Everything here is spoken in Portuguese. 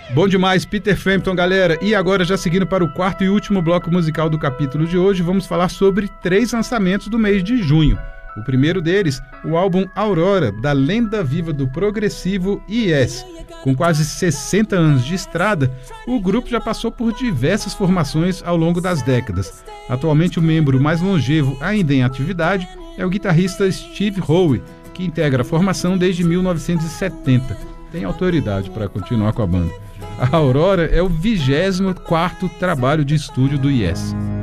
Bom demais, Peter Frampton, galera. E agora, já seguindo para o quarto e último bloco musical do capítulo de hoje, vamos falar sobre 3 lançamentos do mês de junho. O primeiro deles, o álbum Aurora, da lenda viva do progressivo Yes. Com quase 60 anos de estrada, o grupo já passou por diversas formações ao longo das décadas. Atualmente, o membro mais longevo ainda em atividade é o guitarrista Steve Howe, que integra a formação desde 1970. Tem autoridade para continuar com a banda. A Aurora é o 24º trabalho de estúdio do Yes.